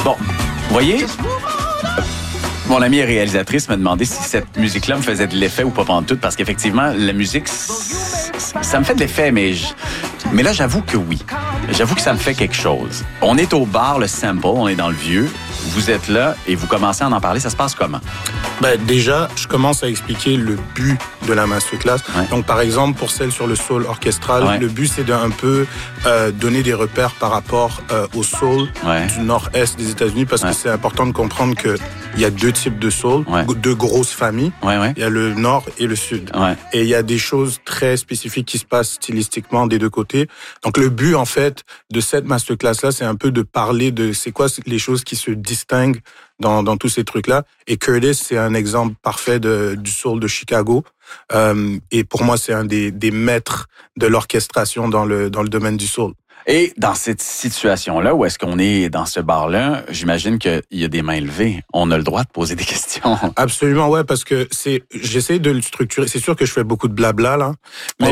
Bon, vous voyez, mon amie réalisatrice m'a demandé si cette musique-là me faisait de l'effet ou pas pantoute, parce qu'effectivement, la musique, ça me fait de l'effet, mais là, j'avoue que oui. J'avoue que ça me fait quelque chose. On est au bar, le Sample, on est dans le vieux. Vous êtes là et vous commencez à en parler. Ça se passe comment? Déjà, je commence à expliquer le but de la masterclass. Ouais. Donc, par exemple, pour celle sur le soul orchestral, le but, c'est d'un peu donner des repères par rapport au soul du nord-est des États-Unis, parce que c'est important de comprendre qu'il y a deux types de soul, deux grosses familles. Il y a le nord et le sud. Et il y a des choses très spécifiques qui se passent stylistiquement des deux côtés. Donc, le but, en fait, de cette masterclass-là, c'est un peu de parler de c'est quoi les choses qui se distinguent dans tous ces trucs-là. Et Curtis, c'est un exemple parfait du soul de Chicago. Et pour moi, c'est un des maîtres de l'orchestration dans le domaine du soul. Et dans cette situation-là, où est-ce qu'on est dans ce bar-là, j'imagine qu'il y a des mains levées. On a le droit de poser des questions. Absolument, ouais, parce que j'essaie de le structurer. C'est sûr que je fais beaucoup de blabla, là. Mais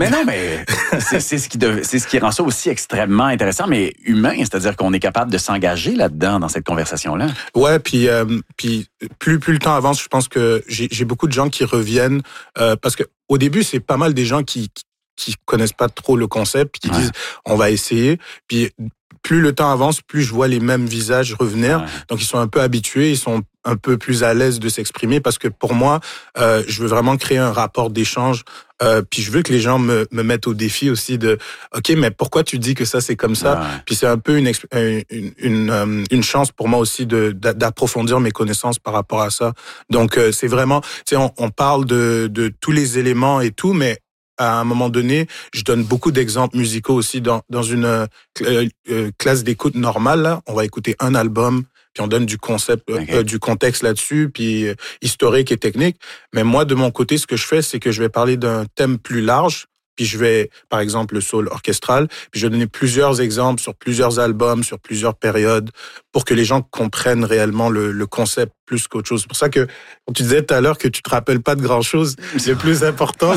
c'est ce qui rend ça aussi extrêmement intéressant, mais humain. C'est-à-dire qu'on est capable de s'engager là-dedans, dans cette conversation-là. Ouais, puis plus le temps avance, je pense que j'ai beaucoup de gens qui reviennent, parce que au début, c'est pas mal des gens qui connaissent pas trop le concept, qui disent on va essayer. Puis plus le temps avance, plus je vois les mêmes visages revenir. Donc ils sont un peu habitués, ils sont un peu plus à l'aise de s'exprimer, parce que pour moi, je veux vraiment créer un rapport d'échange. Puis je veux que les gens me mettent au défi aussi de OK, mais pourquoi tu dis que ça c'est comme ça? Puis c'est un peu une chance pour moi aussi d'approfondir mes connaissances par rapport à ça. Donc c'est vraiment, tu sais, on parle de tous les éléments et tout, mais à un moment donné, je donne beaucoup d'exemples musicaux aussi dans une classe d'écoute normale. Là, on va écouter un album, puis on donne du concept, du contexte là-dessus, puis historique et technique. Mais moi, de mon côté, ce que je fais, c'est que je vais parler d'un thème plus large. Puis je vais, par exemple, le soul orchestral, puis je vais donner plusieurs exemples sur plusieurs albums, sur plusieurs périodes, pour que les gens comprennent réellement le concept plus qu'autre chose. C'est pour ça que, quand tu disais tout à l'heure que tu te rappelles pas de grand-chose, le plus important,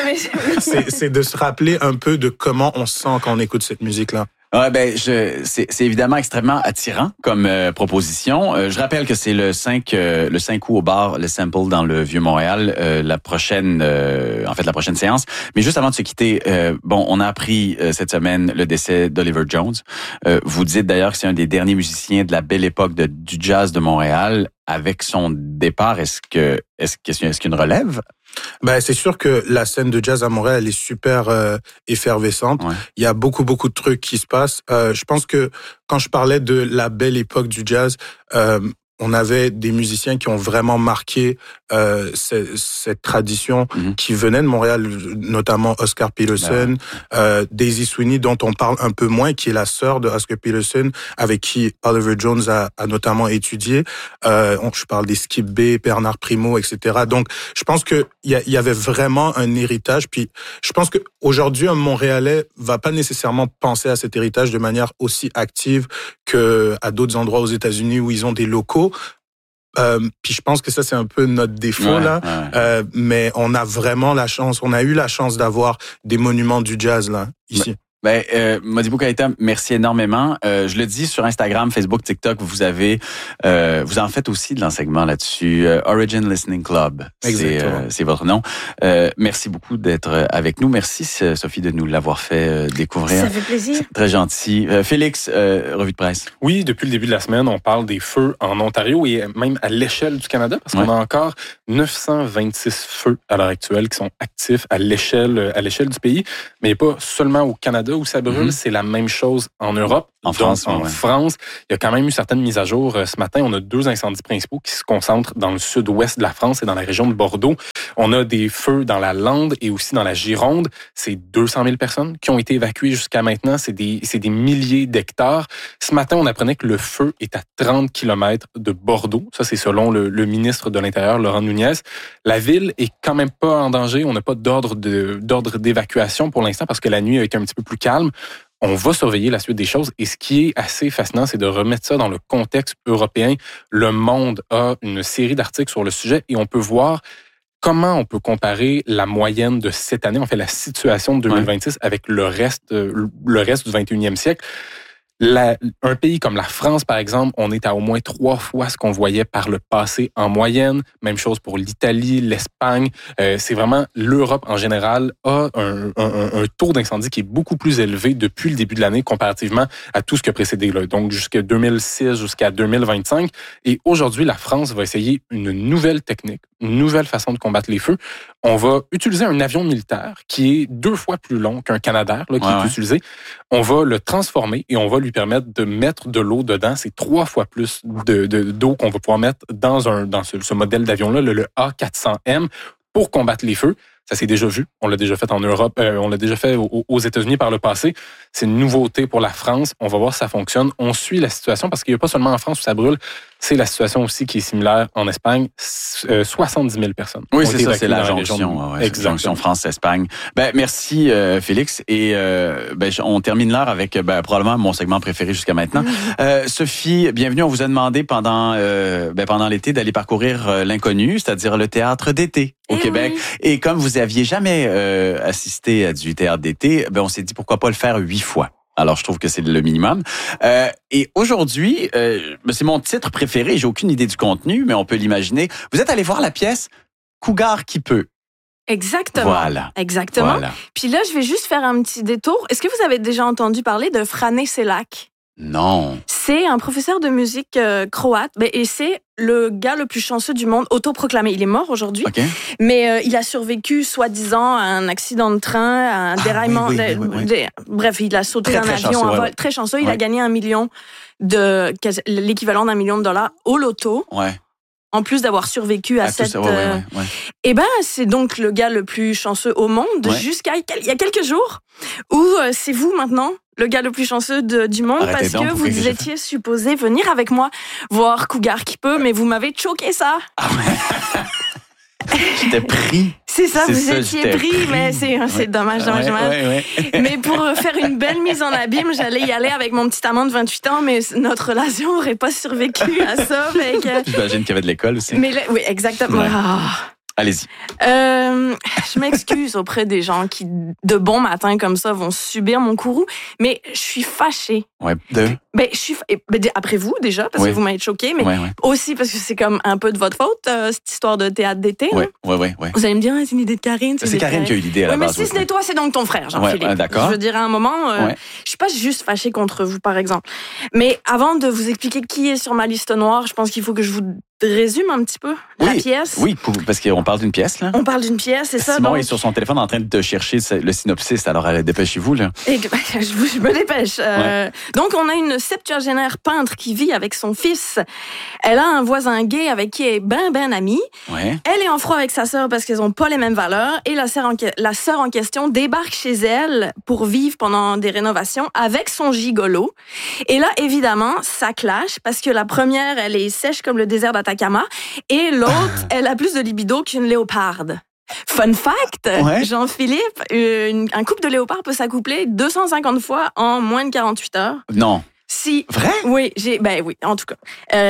c'est de se rappeler un peu de comment on se sent quand on écoute cette musique-là. Ouais, c'est évidemment extrêmement attirant comme proposition. Je rappelle que c'est le 5 août au bar Le Sample dans le Vieux-Montréal, la prochaine séance. Mais juste avant de se quitter, on a appris cette semaine le décès d'Oliver Jones. Vous dites d'ailleurs que c'est un des derniers musiciens de la belle époque du jazz de Montréal. Avec son départ, est-ce qu'il y a une relève? C'est sûr que la scène de jazz à Montréal, elle est super effervescente. Il y a beaucoup de trucs qui se passent. Je pense que quand je parlais de la belle époque du jazz, on avait des musiciens qui ont vraiment marqué cette tradition qui venait de Montréal, notamment Oscar Peterson, Daisy Sweeney, dont on parle un peu moins, qui est la sœur de Oscar Peterson, avec qui Oliver Jones a notamment étudié. Je parle des Skip B, Bernard Primo, etc. Donc, je pense que il y avait vraiment un héritage. Puis, je pense que aujourd'hui, un Montréalais va pas nécessairement penser à cet héritage de manière aussi active que à d'autres endroits aux États-Unis où ils ont des locaux. Puis je pense que ça, c'est un peu notre défaut, là. Mais on a eu la chance d'avoir des monuments du jazz, là, ici. Modibo Keïta, merci énormément. Je le dis sur Instagram, Facebook, TikTok, vous en faites aussi de l'enseignement là-dessus. Origin Listening Club, c'est votre nom. Merci beaucoup d'être avec nous. Merci Sophie de nous l'avoir fait découvrir. Ça fait plaisir. C'est très gentil. Félix, revue de presse. Oui, depuis le début de la semaine, on parle des feux en Ontario et même à l'échelle du Canada, parce qu'on a encore 926 feux à l'heure actuelle qui sont actifs à l'échelle du pays, mais pas seulement au Canada où ça brûle, c'est la même chose en Europe. En France, il y a quand même eu certaines mises à jour. Ce matin, on a 2 incendies principaux qui se concentrent dans le sud-ouest de la France et dans la région de Bordeaux. On a des feux dans la Lande et aussi dans la Gironde. C'est 200 000 personnes qui ont été évacuées jusqu'à maintenant. C'est des milliers d'hectares. Ce matin, on apprenait que le feu est à 30 km de Bordeaux. Ça, c'est selon le ministre de l'Intérieur, Laurent Nunez. La ville est quand même pas en danger. On n'a pas d'ordre d'évacuation pour l'instant parce que la nuit a été un petit peu plus calme. On va surveiller la suite des choses. Et ce qui est assez fascinant, c'est de remettre ça dans le contexte européen. Le Monde a une série d'articles sur le sujet et on peut voir comment on peut comparer la moyenne de cette année, en fait la situation de 2026 avec le reste du 21e siècle. Un pays comme la France, par exemple, on est à au moins 3 fois ce qu'on voyait par le passé en moyenne. Même chose pour l'Italie, l'Espagne. C'est vraiment l'Europe en général a un taux d'incendie qui est beaucoup plus élevé depuis le début de l'année comparativement à tout ce qui a précédé. Là. Donc, jusqu'à 2006, jusqu'à 2025. Et aujourd'hui, la France va essayer une nouvelle technique, une nouvelle façon de combattre les feux. On va utiliser un avion militaire qui est 2 fois plus long qu'un Canadair là, qui est utilisé. On va le transformer et on va lui permettre de mettre de l'eau dedans. C'est 3 fois plus d'eau qu'on va pouvoir mettre dans ce modèle d'avion-là, le A400M, pour combattre les feux. Ça s'est déjà vu. On l'a déjà fait en Europe. On l'a déjà fait aux États-Unis par le passé. C'est une nouveauté pour la France. On va voir si ça fonctionne. On suit la situation parce qu'il n'y a pas seulement en France où ça brûle. C'est la situation aussi qui est similaire en Espagne. 70 000 personnes. Oui, c'est ça. C'est la jonction. Ouais, jonction France-Espagne. Merci, Félix. Et on termine l'heure avec probablement mon segment préféré jusqu'à maintenant. Sophie, bienvenue. On vous a demandé pendant l'été d'aller parcourir l'inconnu, c'est-à-dire le théâtre d'été au Québec. Oui. Et comme vous aviez jamais assisté à du théâtre d'été, on s'est dit pourquoi pas le faire 8 fois. Alors, je trouve que c'est le minimum. Et aujourd'hui, c'est mon titre préféré. J'ai aucune idée du contenu, mais on peut l'imaginer. Vous êtes allé voir la pièce Cougar qui peut. Exactement. Voilà. Exactement. Voilà. Puis là, je vais juste faire un petit détour. Est-ce que vous avez déjà entendu parler de Frane Selak? Non. C'est un professeur de musique croate et c'est le gars le plus chanceux du monde, autoproclamé. Il est mort aujourd'hui, mais il a survécu, soi-disant, à un accident de train, à un déraillement. Bref, il a sauté d'un avion en vol. Très chanceux. Il a gagné l'équivalent d'1 million de dollars au loto. Ouais. En plus d'avoir survécu à cette... Eh ben, c'est donc le gars le plus chanceux au monde jusqu'à il y a quelques jours où c'est vous maintenant le gars le plus chanceux du monde. Arrêtez parce que vous étiez supposé venir avec moi voir Cougar qui peut, mais vous m'avez choqué ça. Ah ouais. J'étais pris. C'est ça, vous étiez pris, mais c'est dommage. Mais pour faire une belle mise en abîme, j'allais y aller avec mon petit amant de 28 ans, mais notre relation n'aurait pas survécu à ça. J'imagine qu'il y avait de l'école aussi. Mais oui, exactement. Ouais. Allez-y. Je m'excuse auprès des gens qui, de bon matin comme ça, vont subir mon courroux, mais je suis fâchée. Ouais. Après vous, déjà, parce que vous m'avez choquée, mais aussi parce que c'est comme un peu de votre faute, cette histoire de théâtre d'été. Ouais. Vous allez me dire, c'est une idée de Karine. C'est Karine qui a eu l'idée à la base. Mais si ce n'est toi, c'est donc ton frère, Jean-Philippe. D'accord. Je veux dire, à un moment, je suis pas juste fâchée contre vous, par exemple. Mais avant de vous expliquer qui est sur ma liste noire, je pense qu'il faut que je vous résume un petit peu la pièce. Oui, parce qu'on parle d'une pièce, là. On parle d'une pièce, c'est ça. Simon est sur son téléphone en train de chercher le synopsis, alors dépêchez-vous, là. Je me dépêche. Donc, on a une septuagénaire peintre qui vit avec son fils. Elle a un voisin gay avec qui elle est ben amie. Ouais. Elle est en froid avec sa sœur parce qu'elles ont pas les mêmes valeurs. Et la sœur en question débarque chez elle pour vivre pendant des rénovations avec son gigolo. Et là, évidemment, ça clash parce que la première, elle est sèche comme le désert d'Atacama et l'autre, elle a plus de libido qu'une léoparde. Fun fact, Jean-Philippe, un couple de léopards peut s'accoupler 250 fois en moins de 48 heures. Non. Si. Vrai? Oui, en tout cas.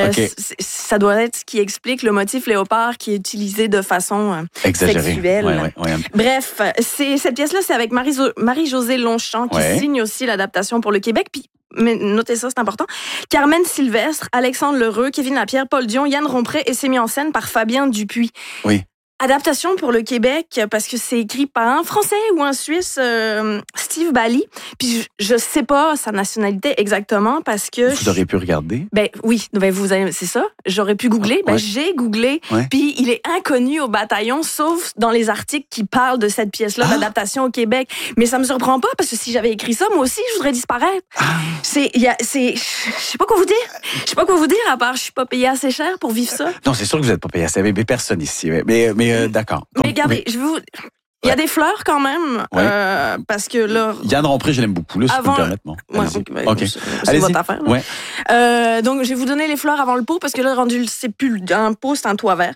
Ça doit être ce qui explique le motif léopard qui est utilisé de façon sexuelle. Bref, cette pièce-là, c'est avec Marie-Josée Longchamp qui signe aussi l'adaptation pour le Québec. Puis, mais notez ça, c'est important. Carmen Sylvestre, Alexandre Lheureux, Kevin Lapierre, Paul Dion, Yann Romprey et c'est mis en scène par Fabien Dupuis. Oui. Adaptation pour le Québec, parce que c'est écrit par un Français ou un Suisse, Steve Bally. Puis je sais pas sa nationalité exactement parce que... Vous auriez pu regarder? C'est ça. J'aurais pu googler. J'ai googlé. Puis il est inconnu au bataillon, sauf dans les articles qui parlent de cette pièce-là, d'adaptation au Québec. Mais ça me surprend pas parce que si j'avais écrit ça, moi aussi, je voudrais disparaître. Je sais pas quoi vous dire. Je sais pas quoi vous dire à part je suis pas payée assez cher pour vivre ça. Non, c'est sûr que vous êtes pas payée assez, mais personne ici. Mais d'accord. Mais regardez, il y a des fleurs quand même, parce que là... Yann Romprey, je l'aime beaucoup, là, si je peux me permettre. Bon, c'est votre affaire. Donc, je vais vous donner les fleurs avant le pot, parce que là, rendu, c'est plus un pot, c'est un toit vert.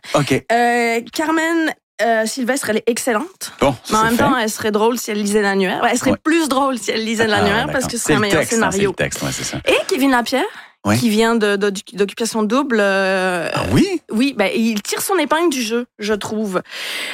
Carmen Sylvestre, elle est excellente. Bon, mais en même temps, elle serait drôle si elle lisait l'annuaire. Elle serait plus drôle si elle lisait l'annuaire, parce que c'est un meilleur scénario. C'est le texte, c'est ça. Et Kevin Lapierre, qui vient d'Occupation Double. Ah oui? Oui, ben, il tire son épingle du jeu, je trouve.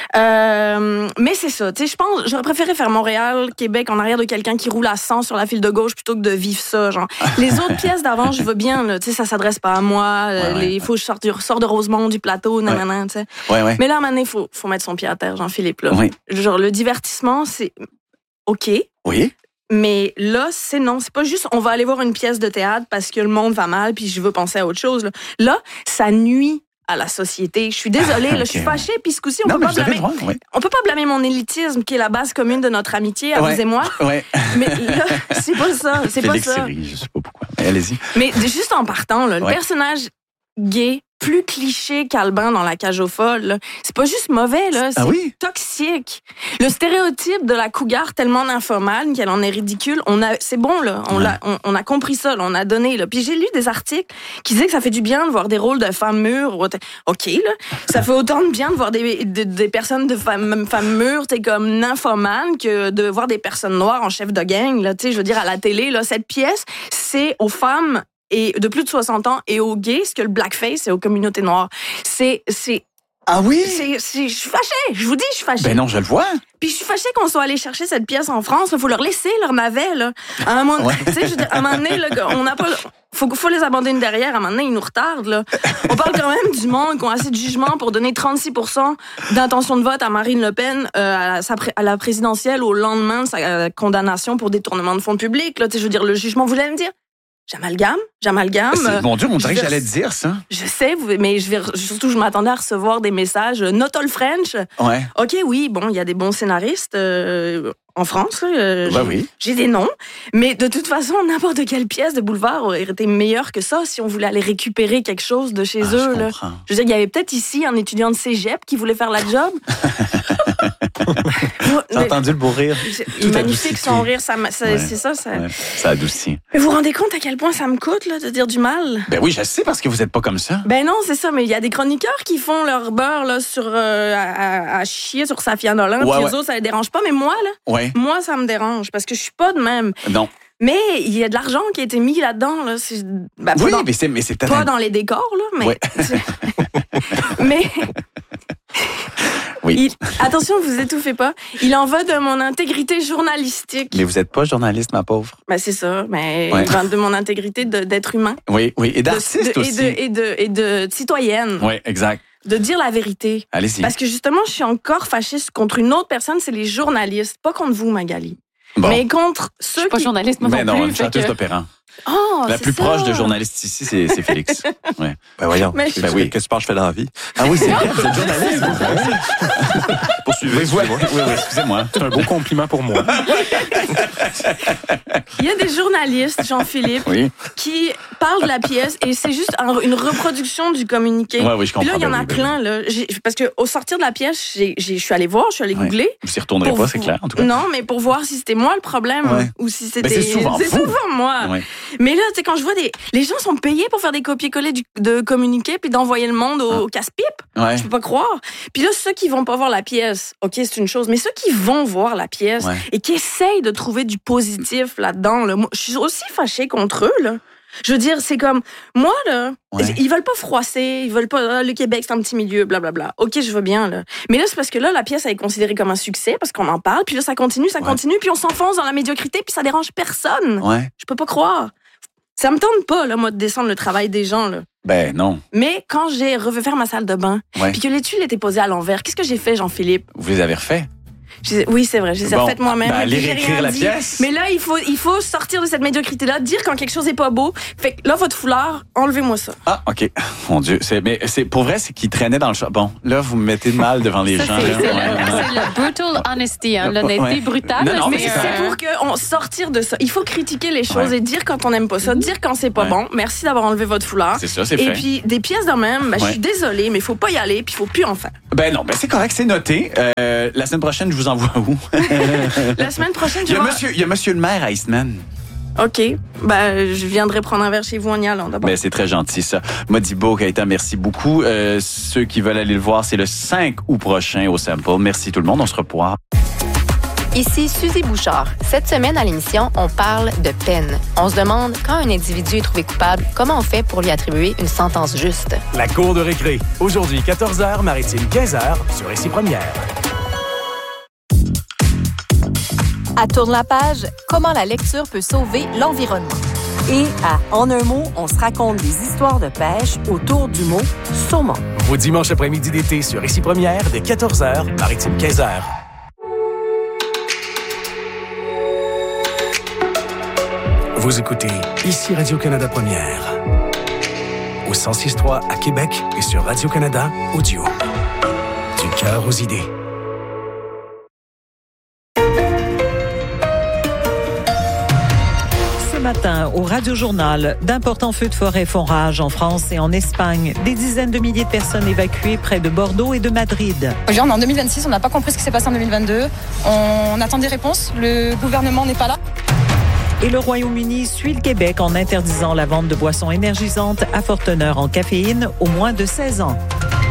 Mais c'est ça. Tu sais, je pense, j'aurais préféré faire Montréal, Québec, en arrière de quelqu'un qui roule à 100 sur la file de gauche plutôt que de vivre ça. Genre. Les autres pièces d'avant, je veux bien. Tu sais, ça s'adresse pas à moi. Il faut que je sorte de Rosemont, du plateau, nanana, tu sais. Ouais. Mais là, à un moment donné, faut mettre son pied à terre, Jean-Philippe. Là. Oui. Genre, le divertissement, c'est OK. Oui. Mais là, c'est non. C'est pas juste on va aller voir une pièce de théâtre parce que le monde va mal puis je veux penser à autre chose. Là, ça nuit à la société. Je suis désolée, là, je suis fâchée. Puis ce coup-ci, on peut pas blâmer mon élitisme qui est la base commune de notre amitié, à vous et moi. Ouais. Mais là, c'est pas ça. C'est Félix pas ça. Série, je sais pas pourquoi. Mais allez-y. Mais juste en partant, là, le personnage gay plus cliché qu'Alban dans La Cage aux folles, là. C'est pas juste mauvais, là. C'est toxique. Le stéréotype de la cougar tellement nymphomane qu'elle en est ridicule, c'est bon, là. On a compris ça, là. On a donné, là. Puis j'ai lu des articles qui disaient que ça fait du bien de voir des rôles de femmes mûres. OK, là. Ça fait autant de bien de voir des personnes de femmes mûres, t'es comme nymphomanes, que de voir des personnes noires en chef de gang, là. Tu sais, je veux dire, à la télé, là. Cette pièce, c'est aux femmes et de plus de 60 ans et aux gays, ce que le blackface et aux communautés noires. Ah oui? Je suis fâchée. Je vous dis, je suis fâchée. Ben non, je le vois. Puis je suis fâchée qu'on soit allé chercher cette pièce en France. Il faut leur laisser leur navet, là. À un moment, tu sais, à un moment donné, là, on n'a pas... Faut les abandonner derrière. À un moment donné, ils nous retardent, là. On parle quand même du monde qui ont assez de jugement pour donner 36% d'intention de vote à Marine Le Pen à la présidentielle au lendemain de sa condamnation pour détournement de fonds publics, là. Tu sais, je veux dire, le jugement, vous allez me dire... J'amalgame. Mon Dieu, on dirait que j'allais te dire ça. Je sais, mais surtout, je m'attendais à recevoir des messages not all French. Ouais. OK, oui, bon, il y a des bons scénaristes en France. Oui. J'ai des noms. Mais de toute façon, n'importe quelle pièce de boulevard aurait été meilleure que ça si on voulait aller récupérer quelque chose de chez eux. Je là. comprends. Je veux dire, il y avait peut-être ici un étudiant de cégep qui voulait faire la job. J'ai entendu le beau rire. Magnifique son rire, c'est ça. Ça adoucit. Mais vous vous rendez compte à quel point ça me coûte là, de dire du mal? Ben oui, je sais parce que vous n'êtes pas comme ça. Ben non, c'est ça, mais il y a des chroniqueurs qui font leur beurre là, à chier sur Safia Nolan, puis les autres, ça les dérange pas, mais moi, là, moi, ça me dérange parce que je suis pas de même. Non. Mais il y a de l'argent qui a été mis là-dedans. Là. Mais c'est pas dans les décors, là, mais... Ouais. Mais... Oui. Attention, vous étouffez pas. Il en va de mon intégrité journalistique. Mais vous n'êtes pas journaliste, ma pauvre. Ben c'est ça. Mais il va de mon intégrité d'être humain. Oui. Et d'artiste aussi. Et de citoyenne. Oui, exact. De dire la vérité. Allez-y. Parce que justement, je suis encore fâchée contre une autre personne, c'est les journalistes. Pas contre vous, Magali. Bon. Mais contre ceux qui... Je suis pas journaliste, moi mais non plus. Non, une chanteuse d'opéra. Oh, la plus proche de journaliste ici, c'est Félix. Ouais. Ben voyons. Mais Qu'est-ce que tu penses que je fais dans la vie? Ah oui, c'est vrai, vous êtes journaliste. Poursuivez. Oui, excusez-moi. C'est un beau compliment pour moi. Il y a des journalistes, Jean-Philippe, qui parlent de la pièce et c'est juste une reproduction du communiqué. Oui, je comprends. Puis là, il y en a plein. Là. Parce qu'au sortir de la pièce, je suis allée voir, je suis allée googler. Vous y retournerez pas, c'est clair, en tout cas. Non, mais pour voir si c'était moi le problème ou si c'était... Mais c'est souvent moi. Ouais. Mais là, tu sais, quand je vois les gens sont payés pour faire des copier-coller de communiqué puis d'envoyer le monde au casse-pipe. Ouais. Je peux pas croire. Puis là, ceux qui vont pas voir la pièce, OK, c'est une chose, mais ceux qui vont voir la pièce et qui essayent de trouver du positif là-dedans, là, moi, je suis aussi fâchée contre eux, là. Je veux dire, c'est comme, moi, là, ils veulent pas froisser, ils veulent pas, le Québec, c'est un petit milieu, blablabla. OK, je veux bien, là. Mais là, c'est parce que là, la pièce, elle est considérée comme un succès, parce qu'on en parle, puis là, ça continue, puis on s'enfonce dans la médiocrité, puis ça dérange personne. Ouais. Je peux pas croire. Ça me tente pas, là, moi, de descendre le travail des gens, là. Ben, non. Mais quand j'ai refait ma salle de bain, puis que les tuiles étaient posées à l'envers, qu'est-ce que j'ai fait, Jean-Philippe? Vous les avez refait? Oui, c'est vrai, je les ai refaites moi-même. Allez réécrire la pièce. Mais là, il faut sortir de cette médiocrité-là, dire quand quelque chose est pas beau. Fait que là, votre foulard, enlevez-moi ça. Ah, OK. Mon Dieu. Pour vrai, c'est qu'il traînait dans le champ. Bon, là, vous me mettez de mal devant les gens. C'est le brutal honesty, l'honnêteté brutale. Non, mais c'est pour qu'on sortir de ça. Il faut critiquer les choses et dire quand on n'aime pas ça, dire quand c'est pas bon. Merci d'avoir enlevé votre foulard. C'est ça, c'est fait. Et puis, des pièces de même, je suis désolée, mais il faut pas y aller, puis il faut plus en faire. Ben non, c'est correct, c'est noté. La semaine prochaine, je vous envoie où? La semaine prochaine, il y a monsieur le maire à Eastman. OK. Je viendrai prendre un verre chez vous en y allant d'abord. Ben, c'est très gentil, ça. Modibo Keïta, merci beaucoup. Ceux qui veulent aller le voir, c'est le 5 août prochain au Sample. Merci tout le monde. On se revoit. Ici Suzy Bouchard. Cette semaine à l'émission, on parle de peine. On se demande, quand un individu est trouvé coupable, comment on fait pour lui attribuer une sentence juste? La cour de récré. Aujourd'hui, 14h, Maritime 15h, sur Récit Première. À Tourne la page, comment la lecture peut sauver l'environnement. Et à En un mot, on se raconte des histoires de pêche autour du mot saumon. Vos dimanches après-midi d'été sur Récit Première, dès 14h, Maritime 15h. Vous écoutez ici Radio-Canada Première. Au 106.3 à Québec et sur Radio-Canada Audio. Du cœur aux idées. Ce matin, au Radio-Journal, d'importants feux de forêt font rage en France et en Espagne. Des dizaines de milliers de personnes évacuées près de Bordeaux et de Madrid. On est en 2026, on n'a pas compris ce qui s'est passé en 2022. On attend des réponses, le gouvernement n'est pas là. Et le Royaume-Uni suit le Québec en interdisant la vente de boissons énergisantes à forte teneur en caféine aux moins de 16 ans.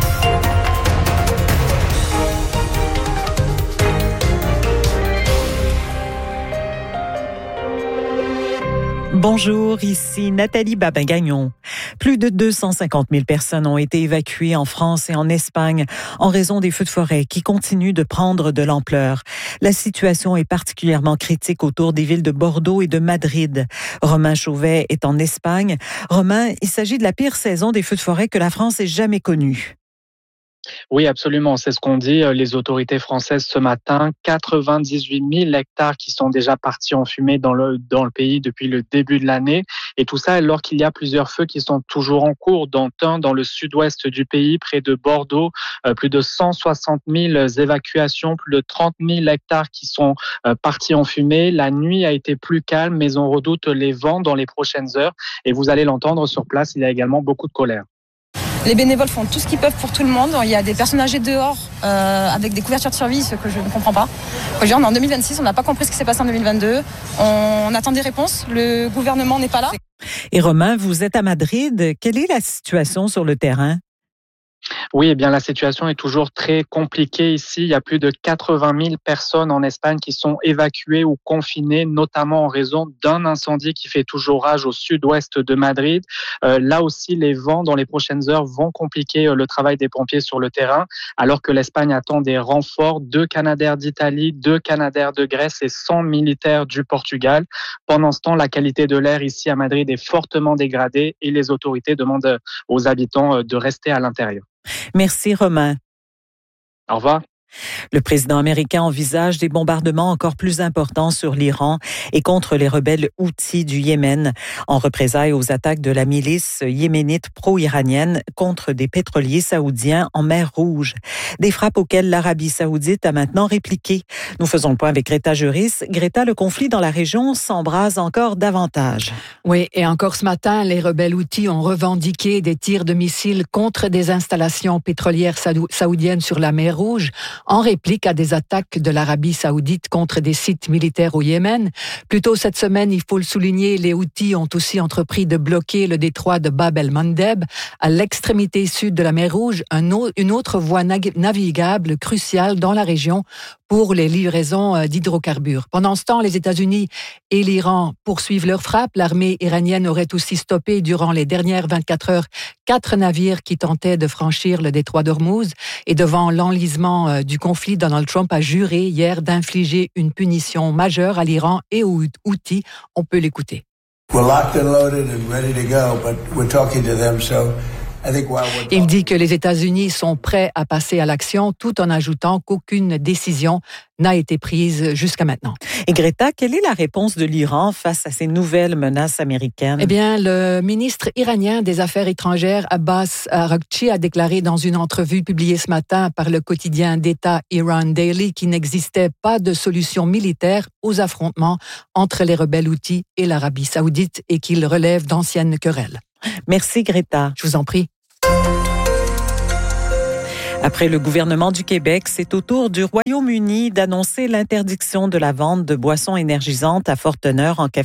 Bonjour, ici Nathalie Babin-Gagnon. Plus de 250 000 personnes ont été évacuées en France et en Espagne en raison des feux de forêt qui continuent de prendre de l'ampleur. La situation est particulièrement critique autour des villes de Bordeaux et de Madrid. Romain Chauvet est en Espagne. Romain, il s'agit de la pire saison des feux de forêt que la France ait jamais connue. Oui, absolument. C'est ce qu'ont dit les autorités françaises ce matin. 98 000 hectares qui sont déjà partis en fumée dans le pays depuis le début de l'année. Et tout ça alors qu'il y a plusieurs feux qui sont toujours en cours, dont un dans le sud-ouest du pays, près de Bordeaux. Plus de 160 000 évacuations, plus de 30 000 hectares qui sont partis en fumée. La nuit a été plus calme, mais on redoute les vents dans les prochaines heures. Et vous allez l'entendre sur place, il y a également beaucoup de colère. Les bénévoles font tout ce qu'ils peuvent pour tout le monde. Il y a des personnes âgées dehors avec des couvertures de survie, ce que je ne comprends pas. On est en 2026, on n'a pas compris ce qui s'est passé en 2022. On attend des réponses, le gouvernement n'est pas là. Et Romain, vous êtes à Madrid. Quelle est la situation sur le terrain? Oui, eh bien, la situation est toujours très compliquée ici. Il y a plus de 80 000 personnes en Espagne qui sont évacuées ou confinées, notamment en raison d'un incendie qui fait toujours rage au sud-ouest de Madrid. Là aussi, les vents dans les prochaines heures vont compliquer le travail des pompiers sur le terrain, alors que l'Espagne attend des renforts, 2 Canadair d'Italie, 2 Canadair de Grèce et 100 militaires du Portugal. Pendant ce temps, la qualité de l'air ici à Madrid est fortement dégradée et les autorités demandent aux habitants de rester à l'intérieur. Merci Romain. Au revoir. Le président américain envisage des bombardements encore plus importants sur l'Iran et contre les rebelles Houthis du Yémen, en représailles aux attaques de la milice yéménite pro-iranienne contre des pétroliers saoudiens en mer Rouge. Des frappes auxquelles l'Arabie saoudite a maintenant répliqué. Nous faisons le point avec Greta Juris. Greta, le conflit dans la région s'embrase encore davantage. Oui, et encore ce matin, les rebelles Houthis ont revendiqué des tirs de missiles contre des installations pétrolières saoudiennes sur la mer Rouge, en réplique à des attaques de l'Arabie saoudite contre des sites militaires au Yémen. Plus tôt cette semaine, il faut le souligner, les Houthis ont aussi entrepris de bloquer le détroit de Bab el-Mandeb, à l'extrémité sud de la mer Rouge, une autre voie navigable cruciale dans la région pour les livraisons d'hydrocarbures. Pendant ce temps, les États-Unis et l'Iran poursuivent leurs frappes. L'armée iranienne aurait aussi stoppé durant les dernières 24 heures 4 navires qui tentaient de franchir le détroit d'Ormuz. Et devant l'enlisement du conflit, Donald Trump a juré hier d'infliger une punition majeure à l'Iran et aux Houthis. On peut l'écouter. We're locked and loaded and ready to go, but we're talking to them, so il dit que les États-Unis sont prêts à passer à l'action, tout en ajoutant qu'aucune décision n'a été prise jusqu'à maintenant. Et Greta, quelle est la réponse de l'Iran face à ces nouvelles menaces américaines? Eh bien, le ministre iranien des Affaires étrangères, Abbas Araghchi, a déclaré dans une entrevue publiée ce matin par le quotidien d'État Iran Daily qu'il n'existait pas de solution militaire aux affrontements entre les rebelles Houthis et l'Arabie saoudite et qu'il relève d'anciennes querelles. Merci Greta. Je vous en prie. Après le gouvernement du Québec, c'est au tour du Royaume-Uni d'annoncer l'interdiction de la vente de boissons énergisantes à forte teneur en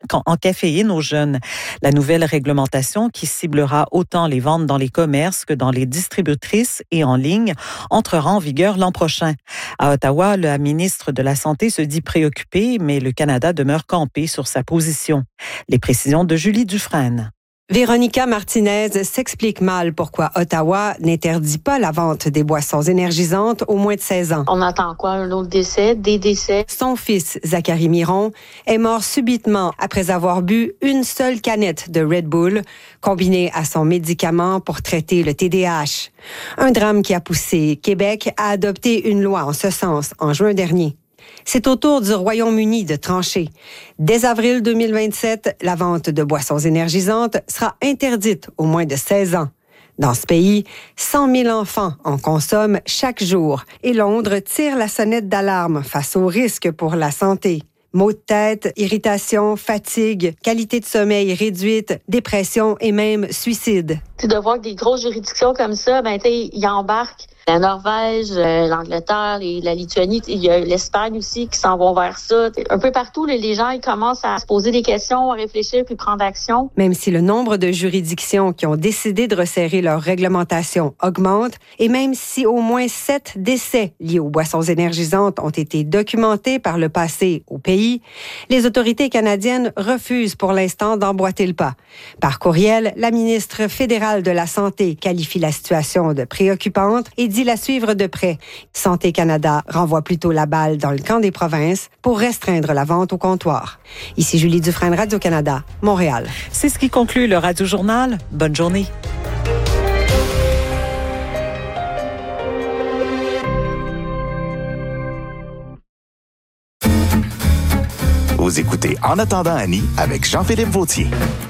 caféine aux jeunes. La nouvelle réglementation, qui ciblera autant les ventes dans les commerces que dans les distributrices et en ligne, entrera en vigueur l'an prochain. À Ottawa, la ministre de la Santé se dit préoccupée, mais le Canada demeure campé sur sa position. Les précisions de Julie Dufresne. Véronica Martinez s'explique mal pourquoi Ottawa n'interdit pas la vente des boissons énergisantes aux moins de 16 ans. On attend quoi? Un autre décès? Des décès? Son fils, Zachary Miron, est mort subitement après avoir bu une seule canette de Red Bull, combinée à son médicament pour traiter le TDAH. Un drame qui a poussé Québec à adopter une loi en ce sens en juin dernier. C'est au tour du Royaume-Uni de trancher. Dès avril 2027, la vente de boissons énergisantes sera interdite aux moins de 16 ans. Dans ce pays, 100 000 enfants en consomment chaque jour et Londres tire la sonnette d'alarme face aux risques pour la santé. Maux de tête, irritation, fatigue, qualité de sommeil réduite, dépression et même suicide. De voir que des grosses juridictions comme ça, ils embarquent la Norvège, l'Angleterre, la Lituanie, il y a l'Espagne aussi qui s'en vont vers ça. Un peu partout, les gens ils commencent à se poser des questions, à réfléchir puis prendre action. Même si le nombre de juridictions qui ont décidé de resserrer leur réglementation augmente, et même si au moins 7 décès liés aux boissons énergisantes ont été documentés par le passé au pays, les autorités canadiennes refusent pour l'instant d'emboîter le pas. Par courriel, la ministre fédérale de la Santé qualifie la situation de préoccupante et dit la suivre de près. Santé Canada renvoie plutôt la balle dans le camp des provinces pour restreindre la vente au comptoir. Ici Julie Dufresne, Radio-Canada, Montréal. C'est ce qui conclut le Radio-Journal. Bonne journée. Vous écoutez En attendant Annie avec Jean-Philippe Vautier.